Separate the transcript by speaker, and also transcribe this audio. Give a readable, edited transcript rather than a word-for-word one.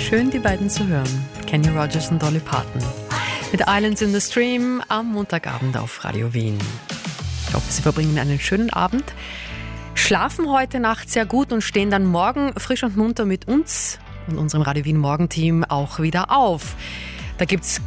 Speaker 1: Schön, die beiden zu hören. Kenny Rogers und Dolly Parton. Mit Islands in the Stream am Montagabend auf Radio Wien. Ich hoffe, Sie verbringen einen schönen Abend. Schlafen heute Nacht sehr gut und stehen dann morgen frisch und munter mit uns und unserem Radio Wien Morgenteam auch wieder auf. Da gibt's